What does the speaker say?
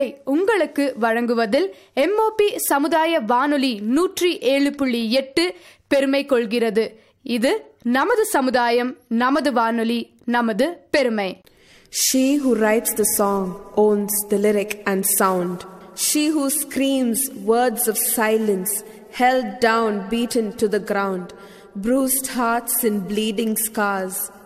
உங்களுக்கு வழங்குவதில் எம்ஓபி சமுதாய வானொலி 107.8 பெருமை கொள்கிறது. இது நமது சமுதாயம், நமது வானொலி, நமது பெருமை. She who writes the song owns the lyric and sound. She who screams words of silence, held down, beaten to the ground, bruised hearts and bleeding scars.